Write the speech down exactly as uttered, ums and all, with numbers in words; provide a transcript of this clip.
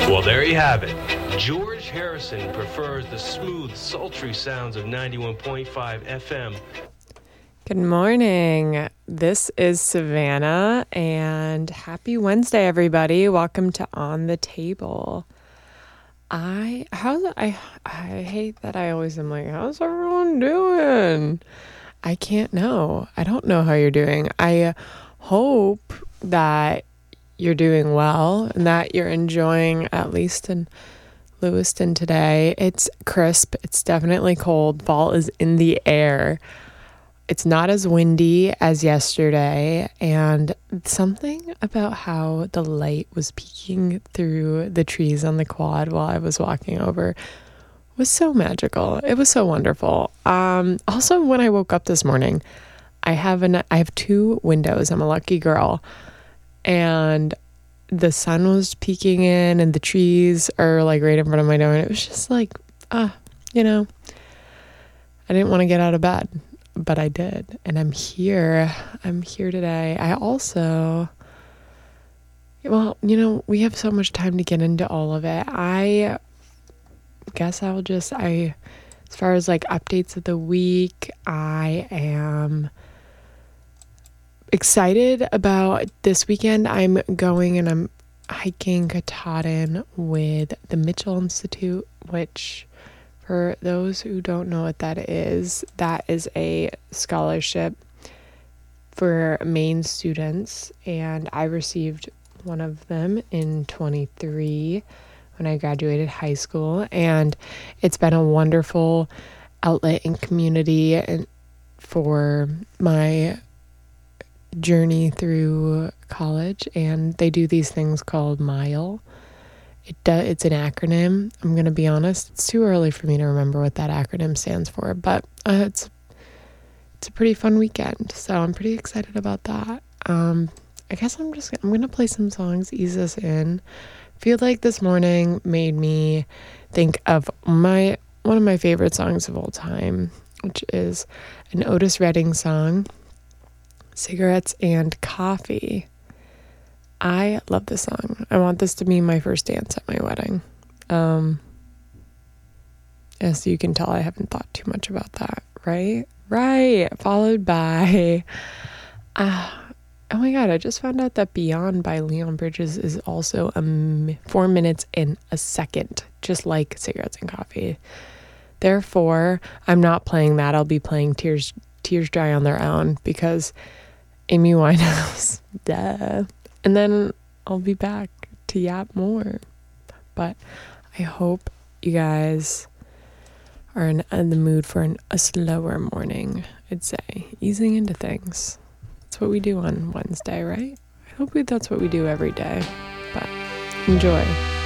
Well, there you have it. George Harrison prefers the smooth, sultry sounds of ninety-one point five F M. Good morning. This is Savannah, and happy Wednesday, everybody. Welcome to On the Table. I how I I hate that I always am like, how's everyone doing? I can't know. I don't know how you're doing. I hope that you're doing well and that you're enjoying, at least in Lewiston today. It's crisp. It's definitely cold. Fall is in the air. It's not as windy as yesterday, and something about how the light was peeking through the trees on the quad while I was walking over was so magical. It was so wonderful. Um, also, when I woke up this morning, I have an I have two windows. I'm a lucky girl, and the sun was peeking in, and the trees are like right in front of my door, and it was just like, ah, you know, I didn't want to get out of bed. But I did, and I'm here. I'm here today. I also, well, you know, we have so much time to get into all of it. I guess I'll just, I, as far as like updates of the week, I am excited about this weekend. I'm going and I'm hiking Katahdin with the Mitchell Institute, which, for those who don't know what that is, that is a scholarship for Maine students, and I received one of them in twenty-three when I graduated high school, and it's been a wonderful outlet and community and for my journey through college. And they do these things called MILE. It do, it's an acronym. I'm going to be honest, it's too early for me to remember what that acronym stands for, but uh, it's it's a pretty fun weekend, so I'm pretty excited about that. Um, I guess I'm just, I'm going to play some songs, ease us in. I feel like this morning made me think of my one of my favorite songs of all time, which is an Otis Redding song, Cigarettes and Coffee. I love this song. I want this to be my first dance at my wedding. Um, as you can tell, I haven't thought too much about that, right? Right. Followed by, uh, oh my God, I just found out that Beyond by Leon Bridges is also um, four minutes in a second, just like Cigarettes and Coffee. Therefore, I'm not playing that. I'll be playing Tears, Tears Dry on Their Own because Amy Winehouse, duh. And then I'll be back to yap more. But I hope you guys are in, in the mood for an, a slower morning, I'd say. Easing into things. That's what we do on Wednesday, right? I hope we, that's what we do every day. But enjoy.